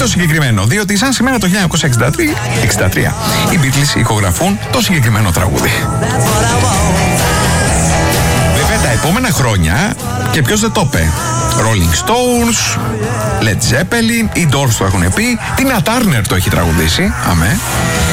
το συγκεκριμένο, διότι σαν σήμερα το 1963 οι Beatles ηχογραφούν το συγκεκριμένο τραγούδι. Βέβαια τα επόμενα χρόνια, και ποιος δεν το είπε, Rolling Stones, Led Zeppelin, οι Doors το έχουν πει, Tina Turner το έχει τραγουδήσει, αμέ.